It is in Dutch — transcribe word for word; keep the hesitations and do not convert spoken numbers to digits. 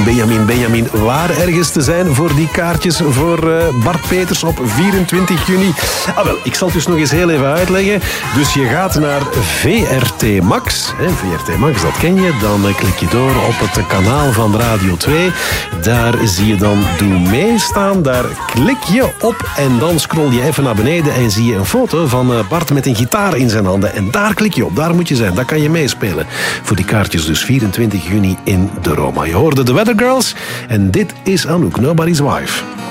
Benjamin, Benjamin, Benjamin, waar ergens te zijn voor die kaartjes voor uh, Bart Peters op vierentwintig juni? Ah wel, ik zal het dus nog eens heel even uitleggen. Dus je gaat naar V R T Max. Hè, V R T Max, dat ken je. Dan uh, klik je door op het kanaal van Radio twee. Daar zie je dan Doe Mee staan. Daar klik je op en dan scroll je even naar beneden en zie je een foto van uh, Bart met een gitaar in zijn handen. En daar klik je op, daar moet je zijn. Daar kan je meespelen. Voor die kaartjes dus vierentwintig juni in de Roma. Je hoorde de Weather Girls en dit is Anouk, Nobody's Wife.